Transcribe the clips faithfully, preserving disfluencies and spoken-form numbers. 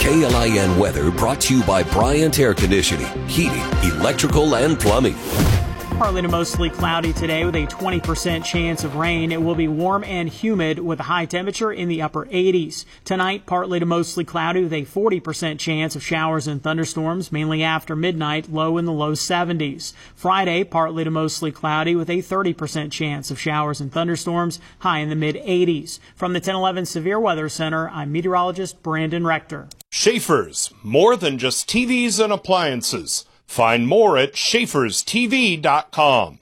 K L I N weather brought to you by Bryant Air Conditioning, Heating, Electrical, and Plumbing. Partly to mostly cloudy today with a twenty percent chance of rain. It will be warm and humid with a high temperature in the upper eighties. Tonight, partly to mostly cloudy with a forty percent chance of showers and thunderstorms, mainly after midnight, low in the low seventies. Friday, partly to mostly cloudy with a thirty percent chance of showers and thunderstorms, high in the mid eighties. From the ten eleven Severe Weather Center, I'm meteorologist Brandon Rector. Schaefer's, more than just T Vs and appliances. Find more at Schaefers T V dot com.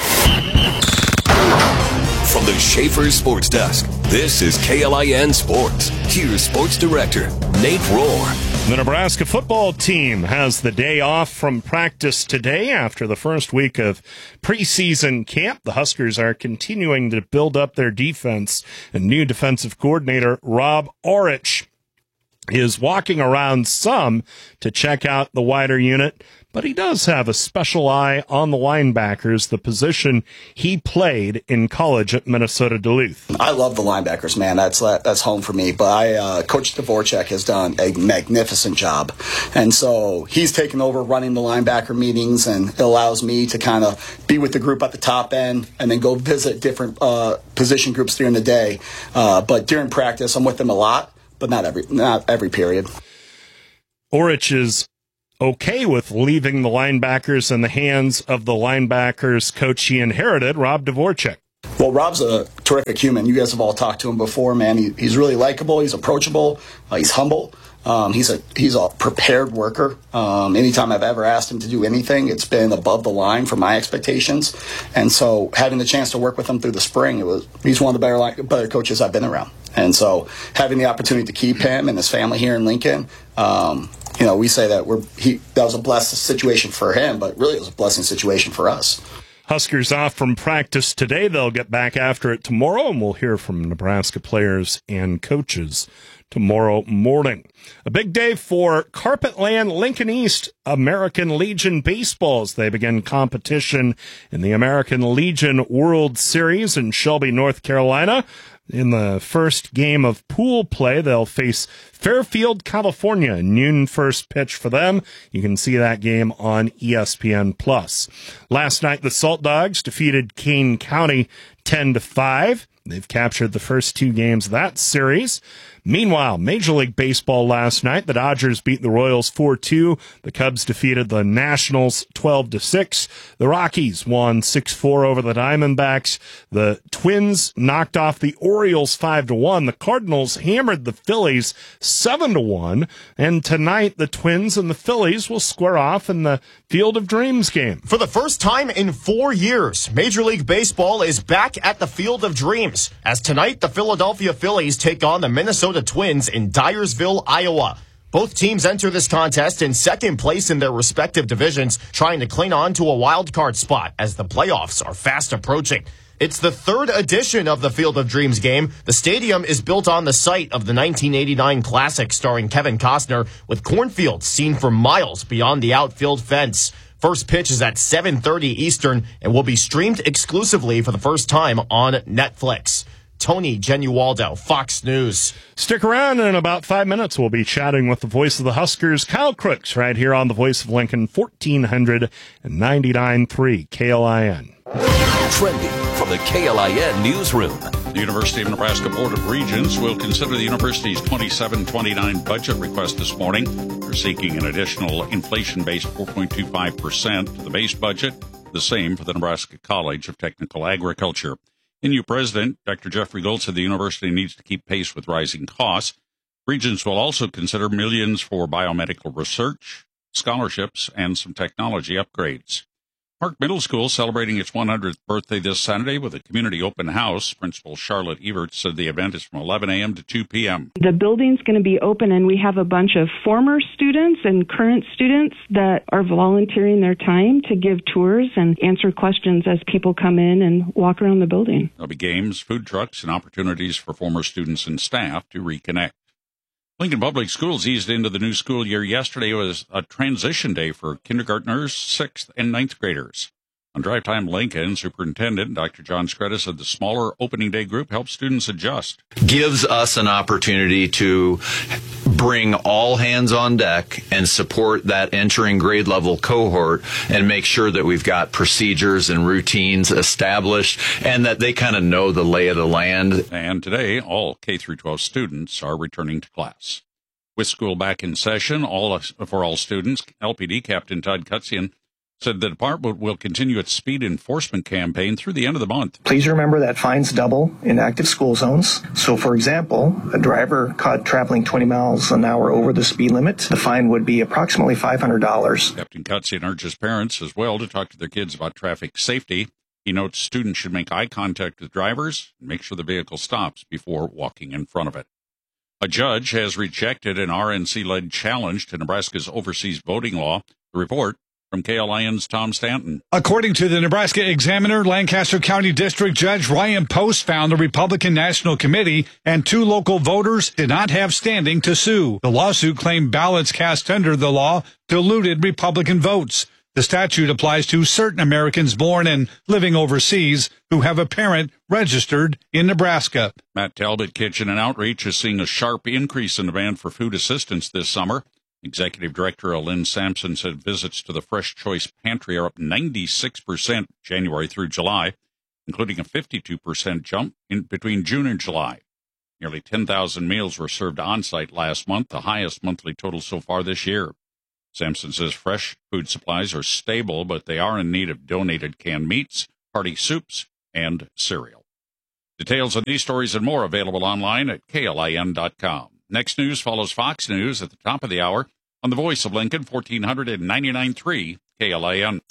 From the Schaefer's Sports Desk, this is K L I N Sports. Here's Sports Director Nate Rohr. The Nebraska football team has the day off from practice today after the first week of preseason camp. The Huskers are continuing to build up their defense, and new defensive coordinator Rob Orich is walking around some to check out the wider unit, but he does have a special eye on the linebackers, the position he played in college at Minnesota Duluth. I love the linebackers, man. That's that's home for me. But I, uh, Coach Dvorak has done a magnificent job. And so he's taken over running the linebacker meetings, and it allows me to kind of be with the group at the top end and then go visit different uh, position groups during the day. Uh, but during practice, I'm with them a lot, but not every not every period. Orich is okay with leaving the linebackers in the hands of the linebackers coach he inherited, Rob Dvorak. Well, Rob's a terrific human. You guys have all talked to him before, man. He, he's really likable. He's approachable. Uh, he's humble. Um, he's a he's a prepared worker. Um, anytime I've ever asked him to do anything, it's been above the line for my expectations. And so having the chance to work with him through the spring, it was he's one of the better better coaches I've been around. And so having the opportunity to keep him and his family here in Lincoln, um, you know, we say that we're he that was a blessed situation for him, but really it was a blessing situation for us. Huskers off from practice today. They'll get back after it tomorrow, and we'll hear from Nebraska players and coaches tomorrow morning. A big day for Carpetland Lincoln East American Legion baseballs. They begin competition in the American Legion World Series in Shelby, North Carolina. In the first game of pool play, they'll face Fairfield, California. Noon first pitch for them. You can see that game on E S P N plus. Last night, the Salt Dogs defeated Kane County ten to five. They've captured the first two games of that series. Meanwhile, Major League Baseball last night, the Dodgers beat the Royals four two. The Cubs defeated the Nationals twelve to six. The Rockies won six four over the Diamondbacks. The Twins knocked off the Orioles five to one. The Cardinals hammered the Phillies seven to one. And tonight, the Twins and the Phillies will square off in the Field of Dreams game. For the first time in four years, Major League Baseball is back at the Field of Dreams, as tonight the Philadelphia Phillies take on the Minnesota Twins in Dyersville, Iowa. Both teams enter this contest in second place in their respective divisions, trying to cling on to a wild card spot as the playoffs are fast approaching. It's the third edition of the Field of Dreams game. The stadium is built on the site of the nineteen eighty-nine Classic starring Kevin Costner, with cornfields seen for miles beyond the outfield fence. First pitch is at seven thirty Eastern and will be streamed exclusively for the first time on Netflix. Tony Genualdo, Fox News. Stick around. In about five minutes, we'll be chatting with the voice of the Huskers, Kyle Crooks, right here on the Voice of Lincoln, fourteen ninety-nine point three K L I N. Trending from the K L I N newsroom. The University of Nebraska Board of Regents will consider the university's twenty-seven twenty-nine budget request this morning. They're seeking an additional inflation-based four point two five percent to the base budget, the same for the Nebraska College of Technical Agriculture. N U President Doctor Jeffrey Gold said the university needs to keep pace with rising costs. Regents will also consider millions for biomedical research, scholarships, and some technology upgrades. Park Middle School celebrating its one hundredth birthday this Saturday with a community open house. Principal Charlotte Evert said the event is from eleven a.m. to two p.m. The building's going to be open, and we have a bunch of former students and current students that are volunteering their time to give tours and answer questions as people come in and walk around the building. There'll be games, food trucks, and opportunities for former students and staff to reconnect. Lincoln Public Schools eased into the new school year yesterday. It was a transition day for kindergartners, sixth, and ninth graders. On Drive Time Lincoln, Superintendent Doctor John Scretta said the smaller opening day group helps students adjust. Gives us an opportunity to bring all hands on deck and support that entering grade level cohort and make sure that we've got procedures and routines established and that they kind of know the lay of the land. And today, all K through twelve students are returning to class. With school back in session, all for all students, L P D Captain Todd Kutzian said the department will continue its speed enforcement campaign through the end of the month. Please remember that fines double in active school zones. So, for example, a driver caught traveling twenty miles an hour over the speed limit, the fine would be approximately five hundred dollars. Captain Kutzian urges parents as well to talk to their kids about traffic safety. He notes students should make eye contact with drivers and make sure the vehicle stops before walking in front of it. A judge has rejected an R N C-led challenge to Nebraska's overseas voting law. The report from K L I N's Tom Stanton. According to the Nebraska Examiner, Lancaster County District Judge Ryan Post found the Republican National Committee and two local voters did not have standing to sue. The lawsuit claimed ballots cast under the law diluted Republican votes. The statute applies to certain Americans born and living overseas who have a parent registered in Nebraska. Matt Talbot Kitchen and Outreach is seeing a sharp increase in demand for food assistance this summer. Executive Director Lynn Sampson said visits to the Fresh Choice Pantry are up ninety-six percent January through July, including a fifty-two percent jump in between June and July. Nearly ten thousand meals were served on-site last month, the highest monthly total so far this year. Sampson says fresh food supplies are stable, but they are in need of donated canned meats, hearty soups, and cereal. Details on these stories and more available online at K L I N dot com. Next news follows Fox News at the top of the hour on the Voice of Lincoln, fourteen ninety-nine point three K L I N.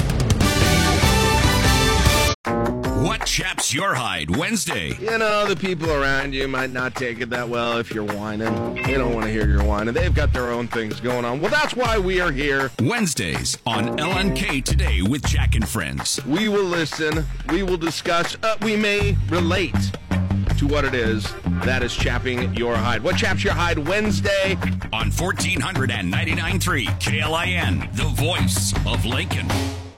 What chaps your hide Wednesday? You know, the people around you might not take it that well if you're whining. They don't want to hear your whining. They've got their own things going on. Well, that's why we are here. Wednesdays on L N K Today with Jack and Friends. We will listen. We will discuss. Uh, we may relate to what it is that is chapping your hide. What chaps your hide Wednesday? On fourteen ninety-nine point three K L I N, the Voice of Lincoln.